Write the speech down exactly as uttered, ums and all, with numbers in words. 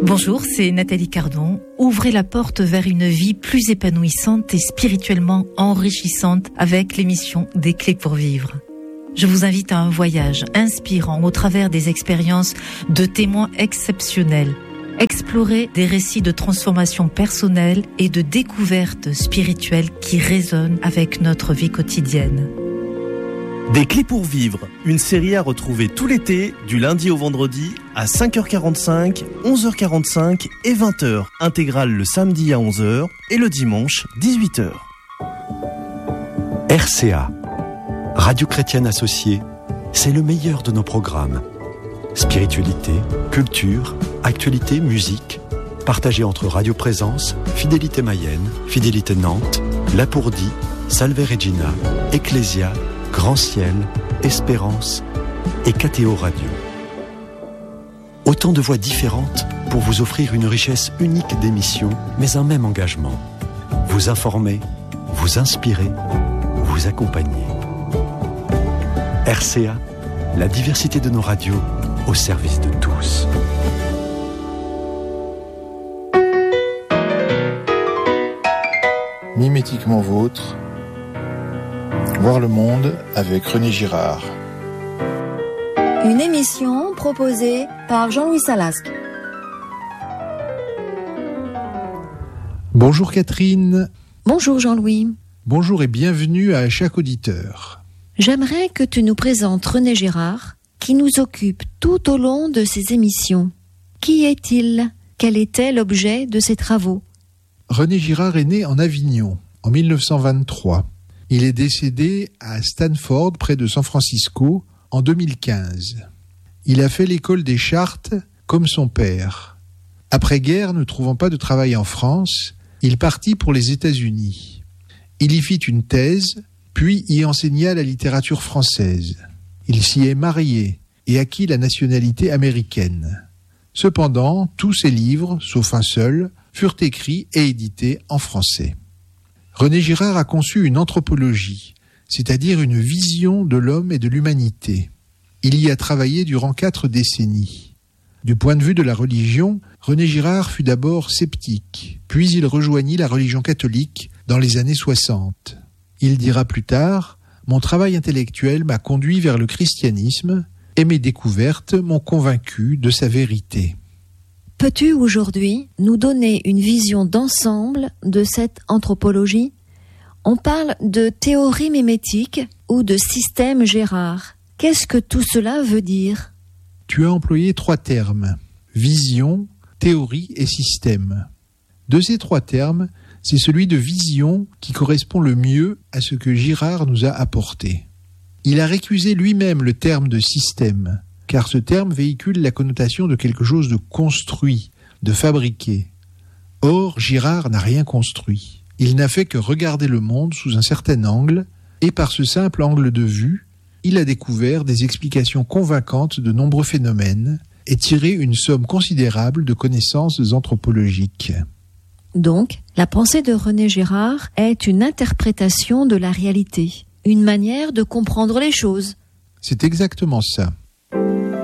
Bonjour, c'est Nathalie Cardon. Ouvrez la porte vers une vie plus épanouissante et spirituellement enrichissante avec l'émission Des Clés pour Vivre. Je vous invite à un voyage inspirant au travers des expériences de témoins exceptionnels. Explorer des récits de transformation personnelle et de découverte spirituelle qui résonnent avec notre vie quotidienne. Des Clés pour Vivre, une série à retrouver tout l'été, du lundi au vendredi, à cinq heures quarante-cinq, onze heures quarante-cinq et vingt heures. Intégrale le samedi à onze heures et le dimanche dix-huit heures. R C A, Radio Chrétienne Associée, c'est le meilleur de nos programmes. Spiritualité, culture, actualité, musique, partagé entre Radio Présence, Fidélité Mayenne, Fidélité Nantes, Lapourdie, Salve Regina, Ecclésia, Grand Ciel, Espérance et K T O Radio. Autant de voix différentes pour vous offrir une richesse unique d'émissions, mais un même engagement. Vous informer, vous inspirer, vous accompagner. R C A, la diversité de nos radios au service de tous. Mimétiquement vôtre, voir le monde avec René Girard. Une émission proposée par Jean-Louis Salasque. Bonjour Catherine. Bonjour Jean-Louis. Bonjour et bienvenue à chaque auditeur. J'aimerais que tu nous présentes René Girard, qui nous occupe tout au long de ces émissions. Qui est-il ? Quel était l'objet de ses travaux ? René Girard est né en Avignon en mille neuf cent vingt-trois. Il est décédé à Stanford, près de San Francisco, en deux mille quinze. Il a fait l'école des chartes comme son père. Après-guerre, ne trouvant pas de travail en France, il partit pour les États-Unis. Il y fit une thèse, puis y enseigna la littérature française. Il s'y est marié et acquit la nationalité américaine. Cependant, tous ses livres, sauf un seul, furent écrits et édités en français. René Girard a conçu une anthropologie, c'est-à-dire une vision de l'homme et de l'humanité. Il y a travaillé durant quatre décennies. Du point de vue de la religion, René Girard fut d'abord sceptique, puis il rejoignit la religion catholique dans les années soixante. Il dira plus tard « Mon travail intellectuel m'a conduit vers le christianisme et mes découvertes m'ont convaincu de sa vérité. » Peux-tu aujourd'hui nous donner une vision d'ensemble de cette anthropologie ? On parle de théorie mimétique ou de système Girard. Qu'est-ce que tout cela veut dire ? Tu as employé trois termes, vision, théorie et système. De ces trois termes, c'est celui de vision qui correspond le mieux à ce que Girard nous a apporté. Il a récusé lui-même le terme de système, car ce terme véhicule la connotation de quelque chose de construit, de fabriqué. Or, Girard n'a rien construit. Il n'a fait que regarder le monde sous un certain angle, et par ce simple angle de vue, il a découvert des explications convaincantes de nombreux phénomènes et tiré une somme considérable de connaissances anthropologiques. Donc, la pensée de René Girard est une interprétation de la réalité, une manière de comprendre les choses. C'est exactement ça.